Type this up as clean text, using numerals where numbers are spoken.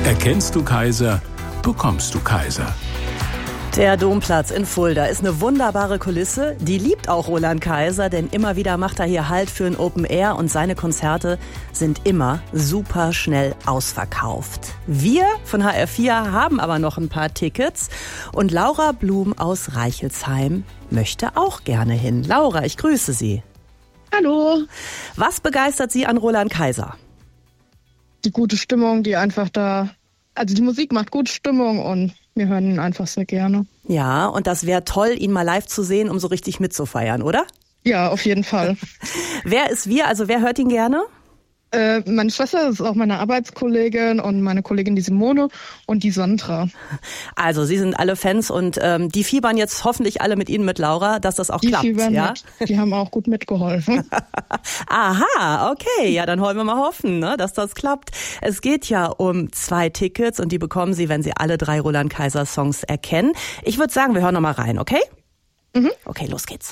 Erkennst du Kaiser, bekommst du Kaiser. Der Domplatz in Fulda ist eine wunderbare Kulisse. Die liebt auch Roland Kaiser, denn immer wieder macht er hier Halt für ein Open Air und seine Konzerte sind immer super schnell ausverkauft. Wir von HR4 haben aber noch ein paar Tickets und Laura Blum aus Reichelsheim möchte auch gerne hin. Laura, ich grüße Sie. Hallo. Was begeistert Sie an Roland Kaiser? Die gute Stimmung, die einfach da, also die Musik macht gute Stimmung und wir hören ihn einfach sehr gerne. Ja, und das wäre toll, ihn mal live zu sehen, um so richtig mitzufeiern, oder? Ja, auf jeden Fall. Wer ist wir? Also wer hört ihn gerne? Meine Schwester ist auch meine Arbeitskollegin und meine Kollegin die Simone und die Sandra. Also Sie sind alle Fans und die fiebern jetzt hoffentlich alle mit Ihnen, mit Laura, dass das auch die klappt. Fiebern ja? mit. Die haben auch gut mitgeholfen. Aha, okay. Ja, dann wollen wir mal hoffen, ne, dass das klappt. Es geht ja um 2 Tickets und die bekommen Sie, wenn Sie alle 3 Roland Kaiser Songs erkennen. Ich würde sagen, wir hören noch mal rein, okay? Mhm. Okay, los geht's.